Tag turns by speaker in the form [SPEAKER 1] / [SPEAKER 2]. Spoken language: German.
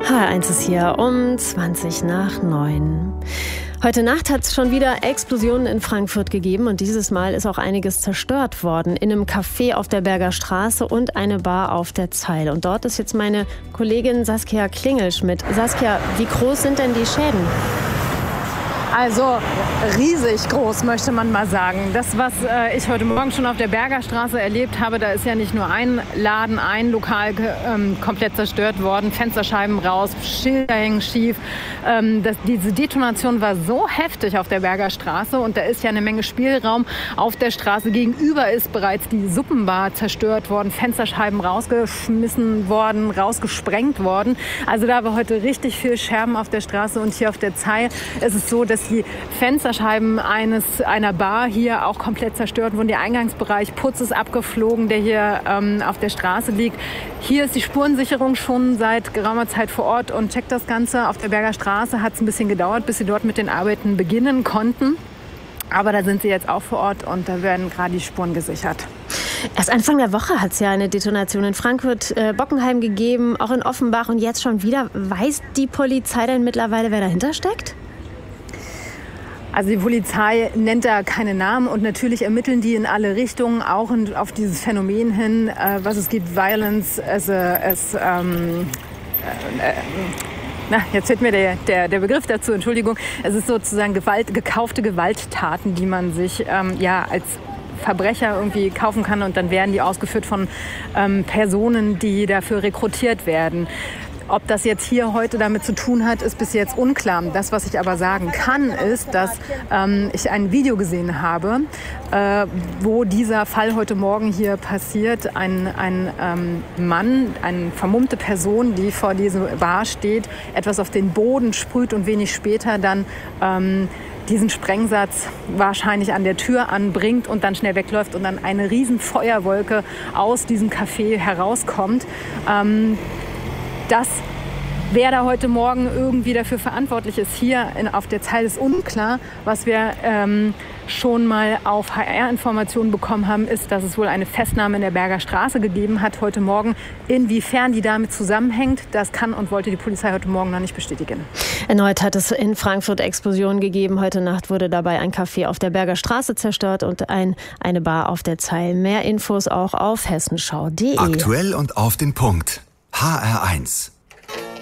[SPEAKER 1] HR1 ist hier um 20:20. Heute Nacht hat es schon wieder Explosionen in Frankfurt gegeben und dieses Mal ist auch einiges zerstört worden. In einem Café auf der Berger Straße und eine Bar auf der Zeil. Und dort ist jetzt meine Kollegin Saskia Klingelschmidt. Saskia, wie groß sind denn die Schäden?
[SPEAKER 2] Also riesig groß, möchte man mal sagen. Das, was ich heute Morgen schon auf der Berger Straße erlebt habe, da ist ja nicht nur ein Laden, ein Lokal komplett zerstört worden, Fensterscheiben raus, Schilder hängen schief. Diese Detonation war so heftig auf der Berger Straße und da ist ja eine Menge Spielraum auf der Straße. Gegenüber ist bereits die Suppenbar zerstört worden, Fensterscheiben rausgeschmissen worden, rausgesprengt worden. Also da war heute richtig viel Scherben auf der Straße und hier auf der Zeil ist es so, dass die Fensterscheiben einer Bar hier auch komplett zerstört wurden. Der Eingangsbereich, Putz ist abgeflogen, der hier auf der Straße liegt. Hier ist die Spurensicherung schon seit geraumer Zeit vor Ort und checkt das Ganze. Auf der Berger Straße hat es ein bisschen gedauert, bis sie dort mit den Arbeiten beginnen konnten. Aber da sind sie jetzt auch vor Ort und da werden gerade die Spuren gesichert.
[SPEAKER 1] Erst Anfang der Woche hat es ja eine Detonation in Frankfurt, Bockenheim gegeben, auch in Offenbach und jetzt schon wieder. Weiß die Polizei denn mittlerweile, wer dahinter steckt?
[SPEAKER 2] Also die Polizei nennt da keine Namen und natürlich ermitteln die in alle Richtungen, auch auf dieses Phänomen hin, was es gibt, Violence jetzt fehlt mir der Begriff dazu, Entschuldigung. Es ist sozusagen gekaufte Gewalttaten, die man sich als Verbrecher irgendwie kaufen kann und dann werden die ausgeführt von Personen, die dafür rekrutiert werden. Ob das jetzt hier heute damit zu tun hat, ist bis jetzt unklar. Das, was ich aber sagen kann, ist, dass ich ein Video gesehen habe, wo dieser Fall heute Morgen hier passiert. Ein Mann, eine vermummte Person, die vor dieser Bar steht, etwas auf den Boden sprüht und wenig später dann diesen Sprengsatz wahrscheinlich an der Tür anbringt und dann schnell wegläuft und dann eine riesen Feuerwolke aus diesem Café herauskommt. Wer da heute Morgen irgendwie dafür verantwortlich ist, hier auf der Zeil ist unklar. Was wir schon mal auf HR-Informationen bekommen haben, ist, dass es wohl eine Festnahme in der Berger Straße gegeben hat heute Morgen. Inwiefern die damit zusammenhängt, das kann und wollte die Polizei heute Morgen noch nicht bestätigen.
[SPEAKER 1] Erneut hat es in Frankfurt Explosionen gegeben. Heute Nacht wurde dabei ein Café auf der Berger Straße zerstört und eine Bar auf der Zeil. Mehr Infos auch auf hessenschau.de.
[SPEAKER 3] Aktuell und auf den Punkt. HR1.